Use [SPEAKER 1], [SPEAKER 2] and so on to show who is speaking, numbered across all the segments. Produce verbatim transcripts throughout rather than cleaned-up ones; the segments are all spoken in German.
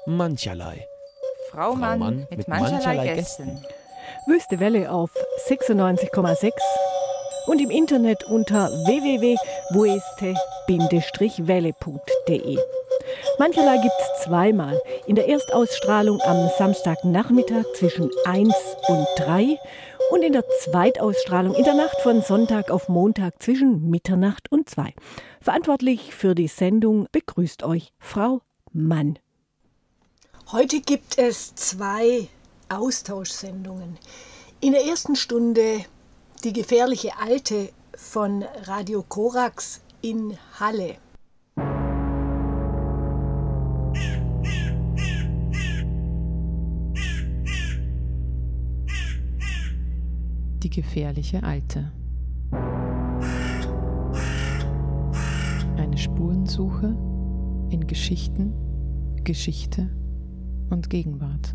[SPEAKER 1] Mancherlei.
[SPEAKER 2] Frau Mann,
[SPEAKER 1] Mann
[SPEAKER 2] mit,
[SPEAKER 1] mit
[SPEAKER 2] mancherlei,
[SPEAKER 1] mancherlei
[SPEAKER 2] Gästen.
[SPEAKER 3] Wüste Welle auf sechsundneunzig Komma sechs und im Internet unter w w w punkt weste Bindestrich welle punkt de. Mancherlei gibt's zweimal. In der Erstausstrahlung am Samstagnachmittag zwischen eins und drei und in der Zweitausstrahlung in der Nacht von Sonntag auf Montag zwischen Mitternacht und zwei. Verantwortlich für die Sendung begrüßt euch Frau Mann.
[SPEAKER 4] Heute gibt es zwei Austauschsendungen. In der ersten Stunde die gefährliche Alte von Radio Korax in Halle.
[SPEAKER 5] Die gefährliche Alte. Eine Spurensuche in Geschichten, Geschichte und Gegenwart.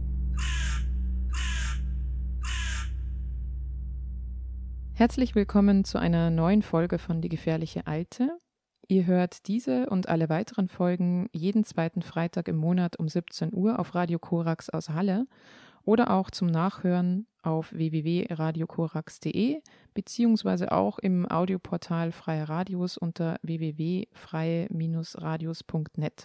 [SPEAKER 5] Herzlich willkommen zu einer neuen Folge von Die gefährliche Alte. Ihr hört diese und alle weiteren Folgen jeden zweiten Freitag im Monat um siebzehn Uhr auf Radio Korax aus Halle oder auch zum Nachhören auf w w w punkt radio korax punkt de beziehungsweise auch im Audioportal Freie Radios unter w w w punkt freie radios punkt net.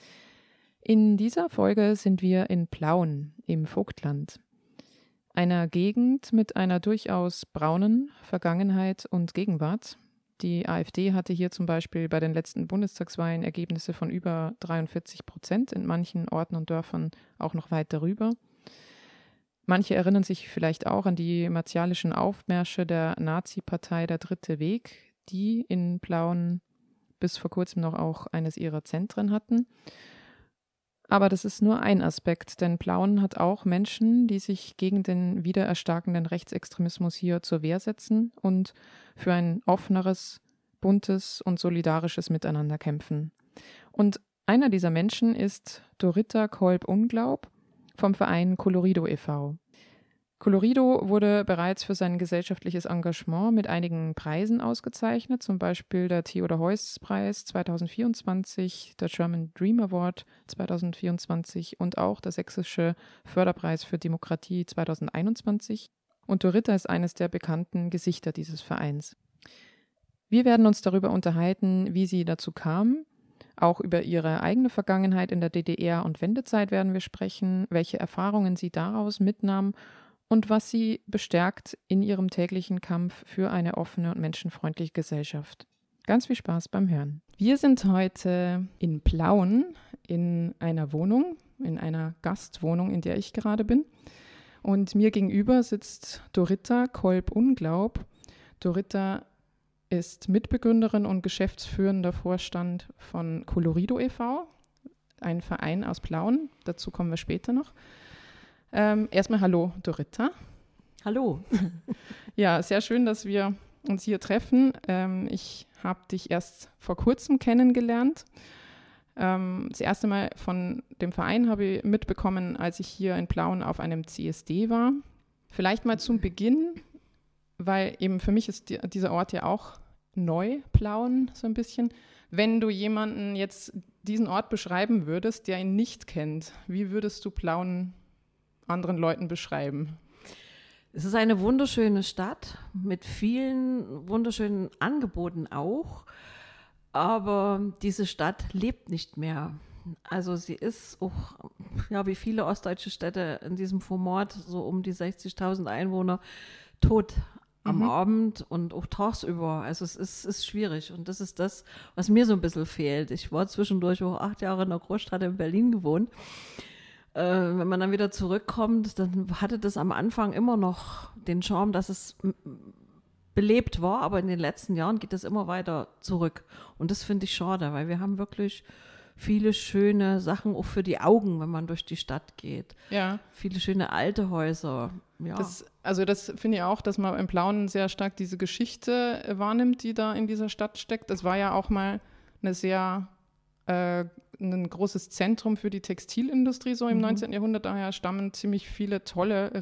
[SPEAKER 5] In dieser Folge sind wir in Plauen im Vogtland, einer Gegend mit einer durchaus braunen Vergangenheit und Gegenwart. Die AfD hatte hier zum Beispiel bei den letzten Bundestagswahlen Ergebnisse von über dreiundvierzig Prozent, in manchen Orten und Dörfern auch noch weit darüber. Manche erinnern sich vielleicht auch an die martialischen Aufmärsche der Nazi-Partei Der Dritte Weg, die in Plauen bis vor kurzem noch auch eines ihrer Zentren hatten. Aber das ist nur ein Aspekt, denn Plauen hat auch Menschen, die sich gegen den wiedererstarkenden Rechtsextremismus hier zur Wehr setzen und für ein offeneres, buntes und solidarisches Miteinander kämpfen. Und einer dieser Menschen ist Dorita Kolb-Unglaub vom Verein Colorido e V Colorido wurde bereits für sein gesellschaftliches Engagement mit einigen Preisen ausgezeichnet, zum Beispiel der Theodor-Heuss-Preis zweitausendvierundzwanzig, der German Dream Award zweitausendvierundzwanzig und auch der Sächsische Förderpreis für Demokratie zweitausendeinundzwanzig. Und Dorita ist eines der bekannten Gesichter dieses Vereins. Wir werden uns darüber unterhalten, wie sie dazu kam. Auch über ihre eigene Vergangenheit in der D D R und Wendezeit werden wir sprechen, welche Erfahrungen sie daraus mitnahm und was sie bestärkt in ihrem täglichen Kampf für eine offene und menschenfreundliche Gesellschaft. Ganz viel Spaß beim Hören. Wir sind heute in Plauen in einer Wohnung, in einer Gastwohnung, in der ich gerade bin. Und mir gegenüber sitzt Dorita Kolb-Unglaub. Dorita ist Mitbegründerin und geschäftsführender Vorstand von Colorido e V, ein Verein aus Plauen. Dazu kommen wir später noch. Ähm, erstmal hallo, Dorita.
[SPEAKER 3] Hallo.
[SPEAKER 5] Ja, sehr schön, dass wir uns hier treffen. Ähm, ich habe dich erst vor kurzem kennengelernt. Ähm, das erste Mal von dem Verein habe ich mitbekommen, als ich hier in Plauen auf einem C S D war. Vielleicht mal zum Beginn, weil eben für mich ist die, dieser Ort ja auch neu, Plauen so ein bisschen. Wenn du jemanden jetzt diesen Ort beschreiben würdest, der ihn nicht kennt, wie würdest du Plauen anderen Leuten beschreiben?
[SPEAKER 6] Es ist eine wunderschöne Stadt mit vielen wunderschönen Angeboten auch, aber diese Stadt lebt nicht mehr. Also sie ist auch, ja, wie viele ostdeutsche Städte in diesem Format, so um die sechzigtausend Einwohner, tot am mhm. Abend und auch tagsüber. Also es ist, ist schwierig und das ist das, was mir so ein bisschen fehlt. Ich war zwischendurch auch acht Jahre in der Großstadt in Berlin gewohnt. Äh, wenn man dann wieder zurückkommt, dann hatte das am Anfang immer noch den Charme, dass es m- belebt war, aber in den letzten Jahren geht es immer weiter zurück. Und das finde ich schade, weil wir haben wirklich viele schöne Sachen auch für die Augen, wenn man durch die Stadt geht.
[SPEAKER 5] Ja.
[SPEAKER 6] Viele schöne alte Häuser. Ja.
[SPEAKER 5] Das, also das finde ich auch, dass man in Plauen sehr stark diese Geschichte wahrnimmt, die da in dieser Stadt steckt. Das war ja auch mal eine sehr äh, ein großes Zentrum für die Textilindustrie so im mhm. neunzehnten Jahrhundert. Daher stammen ziemlich viele tolle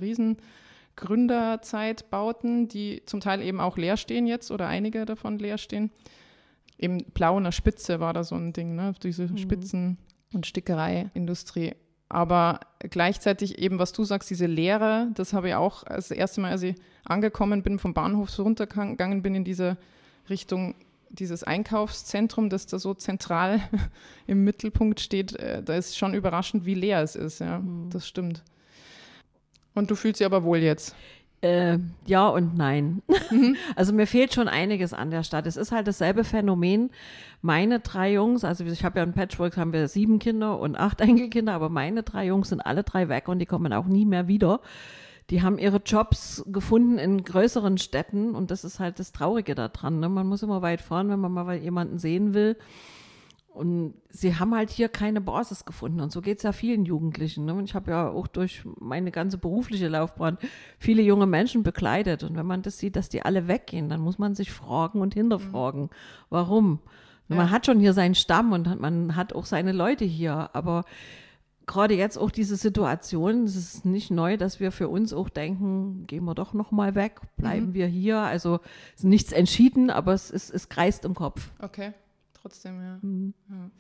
[SPEAKER 5] Riesengründerzeitbauten, die zum Teil eben auch leer stehen jetzt oder einige davon leer stehen. Eben Plauener Spitze war da so ein Ding, ne? Diese mhm. Spitzen und Stickereiindustrie. Aber gleichzeitig eben, was du sagst, diese Lehre, das habe ich auch das erste Mal, als ich angekommen bin, vom Bahnhof so runtergegangen bin in diese Richtung, dieses Einkaufszentrum, das da so zentral im Mittelpunkt steht, äh, da ist schon überraschend, wie leer es ist. Ja, mhm. Das stimmt. Und du fühlst dich aber wohl jetzt?
[SPEAKER 6] Äh, ja und nein. Mhm. Also mir fehlt schon einiges an der Stadt. Es ist halt dasselbe Phänomen. Meine drei Jungs, also ich habe ja ein Patchwork, haben wir sieben Kinder und acht Enkelkinder, aber meine drei Jungs sind alle drei weg und die kommen auch nie mehr wieder. Die haben ihre Jobs gefunden in größeren Städten und das ist halt das Traurige daran. Ne? Man muss immer weit fahren, wenn man mal jemanden sehen will. Und sie haben halt hier keine Basis gefunden. Und so geht es ja vielen Jugendlichen. Ne? Und ich habe ja auch durch meine ganze berufliche Laufbahn viele junge Menschen begleitet. Und wenn man das sieht, dass die alle weggehen, dann muss man sich fragen und hinterfragen, mhm. warum. Ja. Man hat schon hier seinen Stamm und man hat auch seine Leute hier. Aber gerade jetzt auch diese Situation, es ist nicht neu, dass wir für uns auch denken, gehen wir doch noch mal weg, bleiben mhm. wir hier. Also es ist nichts entschieden, aber es, ist, es kreist im Kopf.
[SPEAKER 5] Okay. Trotzdem, ja. Mhm. ja.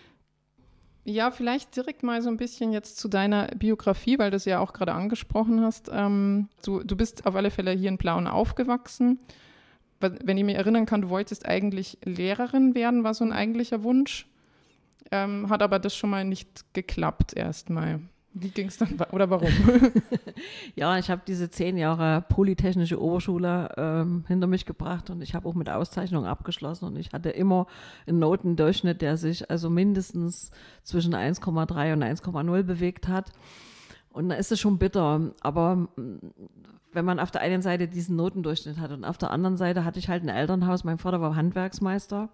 [SPEAKER 5] Ja, vielleicht direkt mal so ein bisschen jetzt zu deiner Biografie, weil du es ja auch gerade angesprochen hast. Ähm, du, du bist auf alle Fälle hier in Plauen aufgewachsen. Wenn ich mich erinnern kann, du wolltest eigentlich Lehrerin werden, war so ein eigentlicher Wunsch. Ähm, hat aber das schon mal nicht geklappt erstmal. Wie ging es dann, oder warum?
[SPEAKER 6] Ja, ich habe diese zehn Jahre Polytechnische Oberschule ähm, hinter mich gebracht und ich habe auch mit Auszeichnung abgeschlossen und ich hatte immer einen Notendurchschnitt, der sich also mindestens zwischen eins Komma drei und eins Komma null bewegt hat. Und da ist es schon bitter, aber wenn man auf der einen Seite diesen Notendurchschnitt hat und auf der anderen Seite hatte ich halt ein Elternhaus, mein Vater war Handwerksmeister.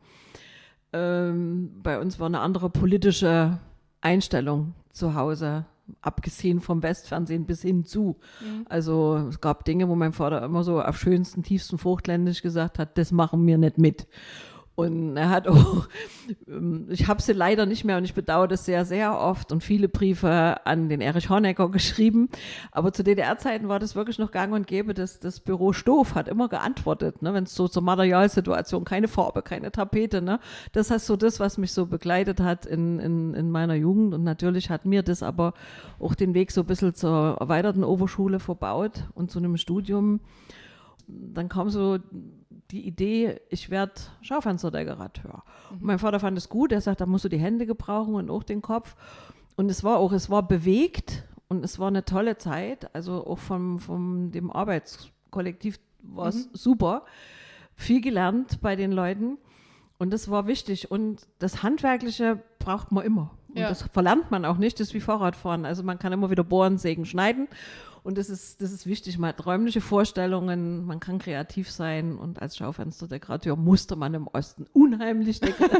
[SPEAKER 6] Ähm, bei uns war eine andere politische Einstellung zu Hause, abgesehen vom Westfernsehen bis hin zu. Mhm. Also es gab Dinge, wo mein Vater immer so auf schönsten, tiefsten Vogtländisch gesagt hat, das machen wir nicht mit. Und er hat auch, ich habe sie leider nicht mehr und ich bedauere das sehr, sehr oft und viele Briefe an den Erich Honecker geschrieben. Aber zu D D R-Zeiten war das wirklich noch gang und gäbe. Das, das Büro Stoff hat immer geantwortet, ne, wenn es so zur Materialsituation, keine Farbe, keine Tapete. Ne, das ist so das, was mich so begleitet hat in, in, in meiner Jugend. Und natürlich hat mir das aber auch den Weg so ein bisschen zur erweiterten Oberschule verbaut und zu einem Studium. Dann kam so die Idee, ich werde Schaufensterdekorateur. Mhm. Und mein Vater fand es gut, er sagt, da musst du die Hände gebrauchen und auch den Kopf. Und es war auch, es war bewegt und es war eine tolle Zeit, also auch vom, vom dem Arbeitskollektiv war es mhm. super. Viel gelernt bei den Leuten und das war wichtig. Und das Handwerkliche braucht man immer. Und ja. das verlernt man auch nicht, das ist wie Fahrradfahren. Also man kann immer wieder bohren, sägen, schneiden. Und das ist, das ist wichtig, man hat räumliche Vorstellungen, man kann kreativ sein und als Schaufensterdekorateur musste man im Osten unheimlich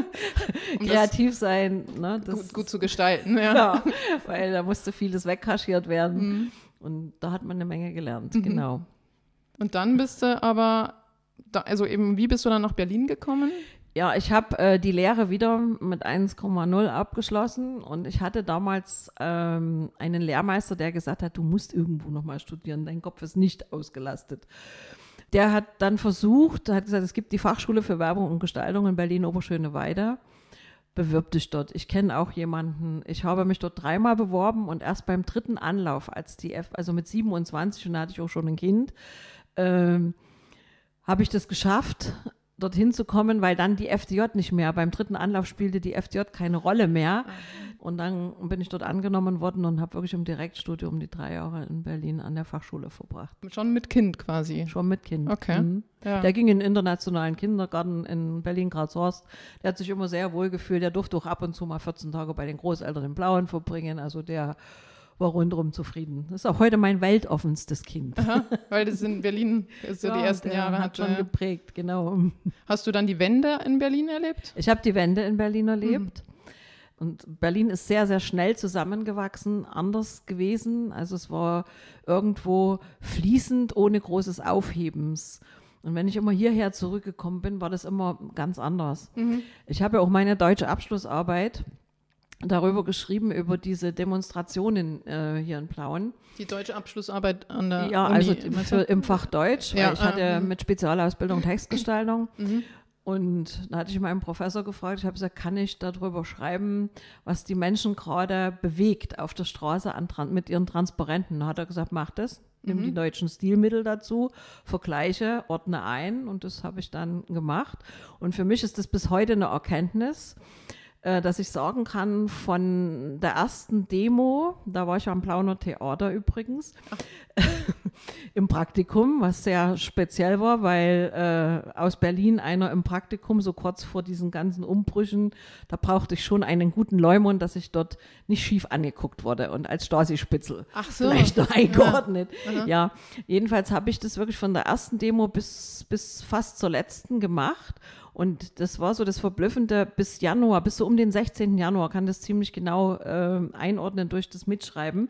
[SPEAKER 6] um kreativ sein. Ne? Das,
[SPEAKER 5] gut, gut zu gestalten, ja.
[SPEAKER 6] ja. Weil da musste vieles wegkaschiert werden mhm. und da hat man eine Menge gelernt, mhm. genau.
[SPEAKER 5] Und dann bist du aber, da, also eben, wie bist du dann nach Berlin gekommen?
[SPEAKER 6] Ja, ich habe äh, die Lehre wieder mit eins Komma null abgeschlossen und ich hatte damals ähm, einen Lehrmeister, der gesagt hat, du musst irgendwo nochmal studieren, dein Kopf ist nicht ausgelastet. Der hat dann versucht, hat gesagt, es gibt die Fachschule für Werbung und Gestaltung in Berlin-Oberschöneweide, bewirb dich dort. Ich kenne auch jemanden, ich habe mich dort dreimal beworben und erst beim dritten Anlauf, als die F, also mit siebenundzwanzig und da hatte ich auch schon ein Kind, ähm, habe ich das geschafft, dorthin zu kommen, weil dann die F D J nicht mehr, beim dritten Anlauf spielte die F D J keine Rolle mehr und dann bin ich dort angenommen worden und habe wirklich im Direktstudium die drei Jahre in Berlin an der Fachschule verbracht.
[SPEAKER 5] Schon mit Kind quasi?
[SPEAKER 6] Schon mit Kind.
[SPEAKER 5] Okay. Mhm. Ja.
[SPEAKER 6] Der ging in den internationalen Kindergarten in Berlin-Karlshorst, der hat sich immer sehr wohl gefühlt, der durfte auch ab und zu mal vierzehn Tage bei den Großeltern in Plauen verbringen, also der war rundherum zufrieden. Das ist auch heute mein weltoffenstes Kind. Aha,
[SPEAKER 5] weil das in Berlin so ja, die ersten Jahre
[SPEAKER 6] hat schon geprägt, genau.
[SPEAKER 5] Hast du dann die Wende in Berlin erlebt?
[SPEAKER 6] Ich habe die Wende in Berlin erlebt. Mhm. Und Berlin ist sehr, sehr schnell zusammengewachsen, anders gewesen. Also es war irgendwo fließend, ohne großes Aufhebens. Und wenn ich immer hierher zurückgekommen bin, war das immer ganz anders. Mhm. Ich habe ja auch meine deutsche Abschlussarbeit darüber geschrieben, über diese Demonstrationen äh, hier in Plauen.
[SPEAKER 5] Die deutsche Abschlussarbeit an der
[SPEAKER 6] Ja,
[SPEAKER 5] Uni,
[SPEAKER 6] also für, im Fach Deutsch, weil
[SPEAKER 5] ja,
[SPEAKER 6] ich hatte
[SPEAKER 5] äh,
[SPEAKER 6] mit Spezialausbildung Textgestaltung. Mhm. Und da hatte ich meinen Professor gefragt, ich habe gesagt, kann ich darüber schreiben, was die Menschen gerade bewegt auf der Straße an, mit ihren Transparenten. Da hat er gesagt, mach das, nimm mhm. die deutschen Stilmittel dazu, vergleiche, ordne ein und das habe ich dann gemacht. Und für mich ist das bis heute eine Erkenntnis, äh, dass ich sagen kann, von der ersten Demo, da war ich am Plauner Theater übrigens, im Praktikum, was sehr speziell war, weil äh, aus Berlin einer im Praktikum, so kurz vor diesen ganzen Umbrüchen, da brauchte ich schon einen guten Leumund, dass ich dort nicht schief angeguckt wurde und als Stasi-Spitzel
[SPEAKER 5] Ach so.
[SPEAKER 6] vielleicht noch eingeordnet.
[SPEAKER 5] Ja,
[SPEAKER 6] ja, jedenfalls habe ich das wirklich von der ersten Demo bis, bis fast zur letzten gemacht. Und das war so das Verblüffende, bis Januar, bis so um den sechzehnten Januar, kann das ziemlich genau äh, einordnen durch das Mitschreiben,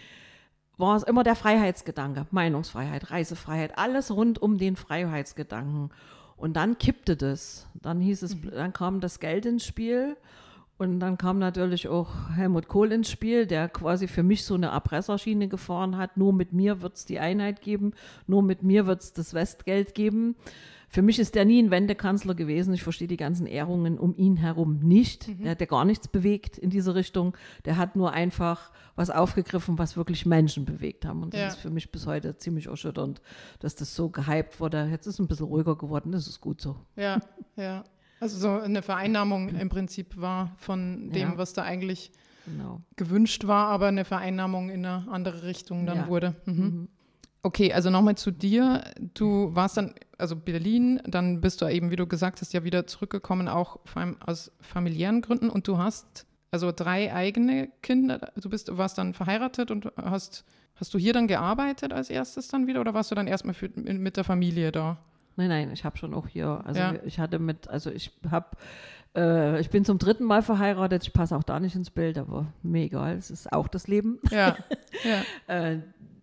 [SPEAKER 6] war es immer der Freiheitsgedanke, Meinungsfreiheit, Reisefreiheit, alles rund um den Freiheitsgedanken. Und dann kippte das. Dann hieß es, mhm. dann kam das Geld ins Spiel und dann kam natürlich auch Helmut Kohl ins Spiel, der quasi für mich so eine Erpresserschiene gefahren hat. Nur mit mir wird es die Einheit geben, nur mit mir wird es das Westgeld geben. Für mich ist der nie ein Wendekanzler gewesen. Ich verstehe die ganzen Ehrungen um ihn herum nicht. Mhm. Der hat ja gar nichts bewegt in diese Richtung. Der hat nur einfach was aufgegriffen, was wirklich Menschen bewegt haben. Und das ja. ist für mich bis heute ziemlich erschütternd, dass das so gehypt wurde. Jetzt ist es ein bisschen ruhiger geworden. Das ist gut so.
[SPEAKER 5] Ja, ja. Also so eine Vereinnahmung im Prinzip war von dem, ja. was da eigentlich genau. gewünscht war, aber eine Vereinnahmung in eine andere Richtung dann ja. wurde. Mhm. Mhm. Okay, also nochmal zu dir. Du warst dann, also Berlin, dann bist du eben, wie du gesagt hast, ja wieder zurückgekommen, auch vor allem aus familiären Gründen. Und du hast also drei eigene Kinder. Du bist, warst dann verheiratet und hast, hast du hier dann gearbeitet als erstes dann wieder oder warst du dann erstmal für, mit der Familie da?
[SPEAKER 6] Nein, nein, ich habe schon auch hier, also ja. ich hatte mit, also ich habe, äh, ich bin zum dritten Mal verheiratet, ich passe auch da nicht ins Bild, aber mir egal, es ist auch das Leben.
[SPEAKER 5] Ja, ja.
[SPEAKER 6] äh,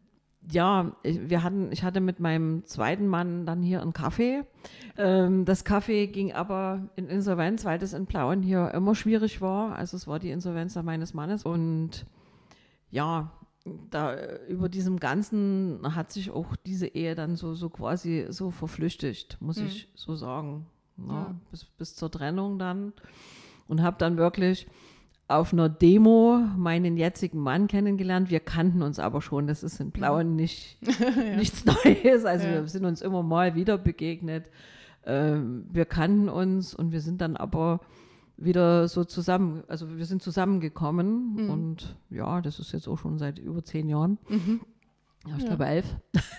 [SPEAKER 6] Ja, wir hatten, ich hatte mit meinem zweiten Mann dann hier einen Kaffee. Ähm, das Kaffee ging aber in Insolvenz, weil das in Plauen hier immer schwierig war. Also es war die Insolvenz meines Mannes. Und ja, da über diesem Ganzen hat sich auch diese Ehe dann so, so quasi so verflüchtigt, muss mhm. ich so sagen. Ja, ja. Bis, bis zur Trennung dann. Und habe dann wirklich auf einer Demo meinen jetzigen Mann kennengelernt. Wir kannten uns aber schon. Das ist in Plauen nicht, ja. nichts Neues. Also ja. wir sind uns immer mal wieder begegnet. Ähm, wir kannten uns und wir sind dann aber wieder so zusammen, also wir sind zusammengekommen mhm. und ja, das ist jetzt auch schon seit über zehn Jahren. Mhm. Ja, ich ja. glaube elf.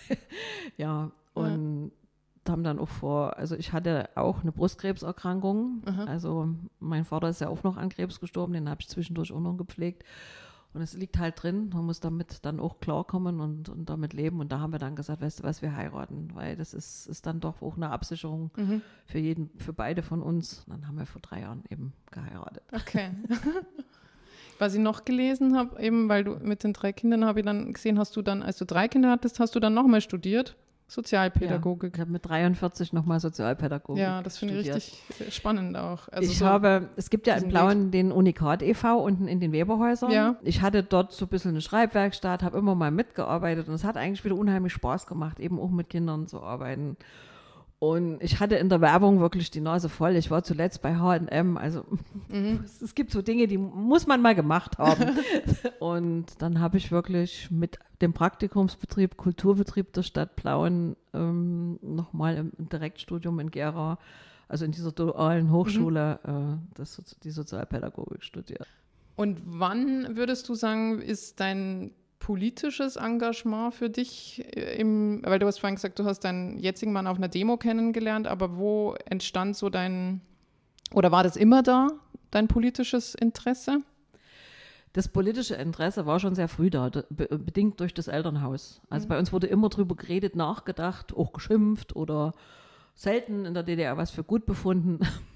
[SPEAKER 6] ja, und ja. haben dann auch vor, also ich hatte auch eine Brustkrebserkrankung, aha. also mein Vater ist ja auch noch an Krebs gestorben, den habe ich zwischendurch auch noch gepflegt und es liegt halt drin, man muss damit dann auch klarkommen und, und damit leben und da haben wir dann gesagt, weißt du was, wir heiraten, weil das ist, ist dann doch auch eine Absicherung mhm. für jeden, für beide von uns. Und dann haben wir vor drei Jahren eben geheiratet.
[SPEAKER 5] Okay. Was ich noch gelesen habe, eben weil du mit den drei Kindern, habe ich dann gesehen, hast du dann, als du drei Kinder hattest, hast du dann nochmal studiert? Sozialpädagogik.
[SPEAKER 6] Ja, ich habe mit dreiundvierzig nochmal Sozialpädagogik
[SPEAKER 5] Ja, das finde ich richtig spannend auch. Also
[SPEAKER 6] ich
[SPEAKER 5] so
[SPEAKER 6] habe, es gibt ja in Plauen Weg. Den Unikat e V unten in den Weberhäusern. Ja. Ich hatte dort so ein bisschen eine Schreibwerkstatt, habe immer mal mitgearbeitet und es hat eigentlich wieder unheimlich Spaß gemacht, eben auch mit Kindern zu arbeiten. Und ich hatte in der Werbung wirklich die Nase voll. Ich war zuletzt bei H und M. Also mhm. es, es gibt so Dinge, die muss man mal gemacht haben. Und dann habe ich wirklich mit dem Praktikumsbetrieb, Kulturbetrieb der Stadt Plauen ähm, nochmal im, im Direktstudium in Gera, also in dieser dualen Hochschule, mhm. äh, das, die Sozialpädagogik studiert.
[SPEAKER 5] Und wann würdest du sagen, ist dein politisches Engagement für dich, im, weil du hast vorhin gesagt, du hast deinen jetzigen Mann auf einer Demo kennengelernt, aber wo entstand so dein, oder war das immer da, dein politisches Interesse?
[SPEAKER 6] Das politische Interesse war schon sehr früh da, be- bedingt durch das Elternhaus. Also mhm. bei uns wurde immer drüber geredet, nachgedacht, auch geschimpft oder selten in der D D R was für gut befunden.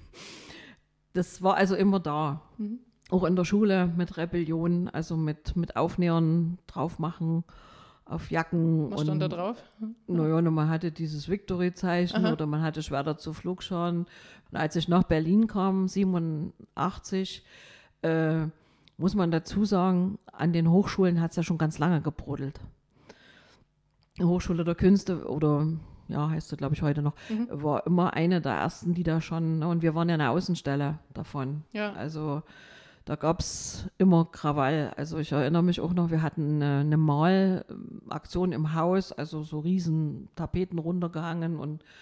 [SPEAKER 6] Das war also immer da. Mhm. Auch in der Schule mit Rebellion, also mit, mit Aufnähern drauf machen auf Jacken.
[SPEAKER 5] Was stand da drauf?
[SPEAKER 6] Naja, man hatte dieses Victory-Zeichen oder man hatte Schwerter zu Flugscharen. Und als ich nach Berlin kam, siebenundachtzig, äh, muss man dazu sagen, an den Hochschulen hat es ja schon ganz lange gebrodelt. Die Hochschule der Künste oder ja, heißt sie, glaube ich, heute noch,
[SPEAKER 5] Mhm.
[SPEAKER 6] war immer eine der ersten, die da schon, und wir waren ja eine Außenstelle davon.
[SPEAKER 5] Ja.
[SPEAKER 6] Also da gab es immer Krawall. Also ich erinnere mich auch noch, wir hatten eine, eine Malaktion im Haus, also so riesen Tapeten runtergehangen und